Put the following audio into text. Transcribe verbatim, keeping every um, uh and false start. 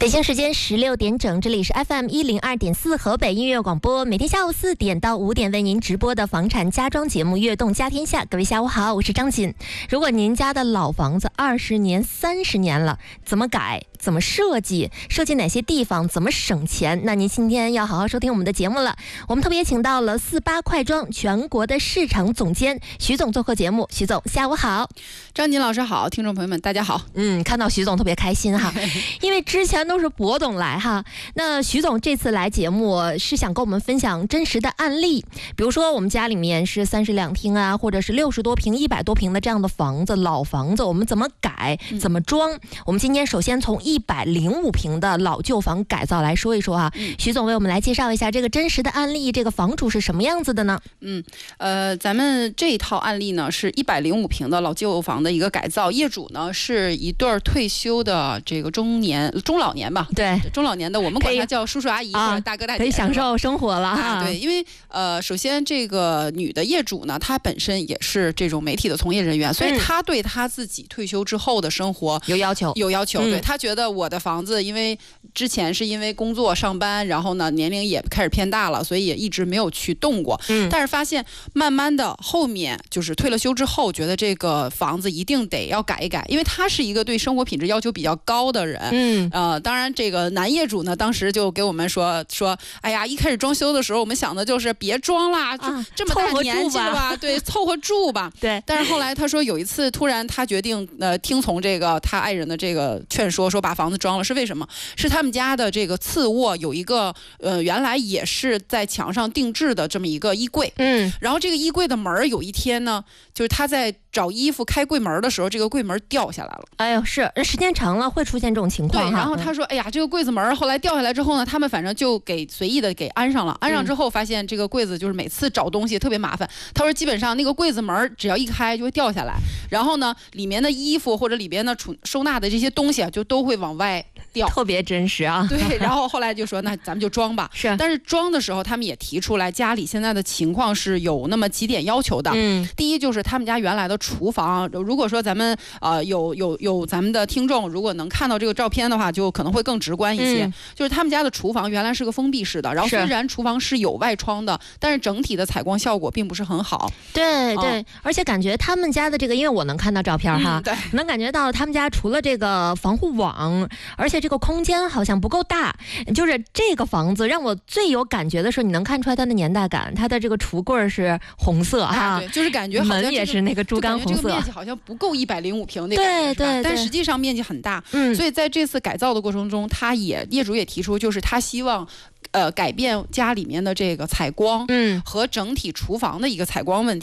北京时间十六点整，这里是 F M 一零二点四河北音乐广播，每天下午四点到五点为您直播的房产家装节目《悦动家天下》。各位下午好，我是张锦。如果您家的老房子二十年、三十年了，怎么改？怎么设计？设计哪些地方？怎么省钱？那您今天要好好收听我们的节目了。我们特别请到了四八快装全国的市场总监徐总做客节目。徐总，下午好。 张锦老师好，听众朋友们大家好。 嗯，看到徐总特别开心哈，因为之前都是博总来哈。那徐总这次来节目是想跟我们分享真实的案例，比如说我们家里面是三室两厅啊，或者是六十多平、一百多平的这样的房子，老房子我们怎么改、怎么装？嗯、我们今天首先从一百零五平的老旧房改造来说一说哈。嗯、徐总为我们来介绍一下这个真实的案例，这个房主是什么样子的呢？ 嗯，呃，咱们这一套案例呢是一百零五平的老旧房的一个改造，业主呢是一对退休的这个中年中老年吧， 对， 中老年的，我们管他叫叔叔阿姨或者大哥大姐， 可以享受生活了哈、 啊。对，因为呃，首先这个女的业主呢，她本身也是这种媒体的从业人员，所以她对她自己退休之后的生活有要求， 有要求。嗯、对，她觉得我的房子，因为之前是因为工作上班，然后呢年龄也开始偏大了，所以也一直没有去动过。嗯，但是发现慢慢的后面就是退了休之后，觉得这个房子一定得要改一改，因为她是一个对生活品质要求比较高的人。嗯，呃，当然这个男业主呢，当时就给我们说说，哎呀，一开始装修的时候，我们想的就是别装啦，啊、这么大年纪了吧，对，凑合住吧。 对。 但是后来他说有一次突然他决定呃听从这个他爱人的这个劝说，说把房子装了，是为什么？是他们家的这个次卧有一个呃原来也是在墙上定制的这么一个衣柜，嗯，然后这个衣柜的门有一天呢，就是他在找衣服开柜门的时候，这个柜门掉下来了。 哎呦，是时间长了会出现这种情况。 对，然后他说，哎呀，这个柜子门后来掉下来之后呢，他们反正就给随意的给安上了。安上之后发现这个柜子就是每次找东西特别麻烦。他说基本上那个柜子门只要一开就会掉下来，然后呢里面的衣服或者里边的储收纳的这些东西啊，就都会往外掉， 特别真实啊。 对，然后后来就说那咱们就装吧。 是， 但是装的时候他们也提出来，家里现在的情况是有那么几点要求的。嗯，第一就是他们家原来的厨房，如果说咱们呃有有有咱们的听众如果能看到这个照片的话，就可能会更直观一些。嗯、就是他们家的厨房原来是个封闭式的，然后虽然厨房是有外窗的，但是整体的采光效果并不是很好。 对对、嗯，而且感觉他们家的这个，因为我能看到照片哈、嗯， 对， 能感觉到他们家除了这个防护网，而且这个空间好像不够大。就是这个房子让我最有感觉的是，你能看出来它的年代感，它的这个橱柜是红色哈、 啊，对，就是感觉好像、这个、 门也是那个猪肝红色， 这个面积好像不够一百零五平那个感觉， 对对对， 但实际上面积很大。嗯，所以在这次改造的过程中，他也业主也提出，就是他希望。呃，改变家里面的这个采光，嗯，和整体厨房的一个采光问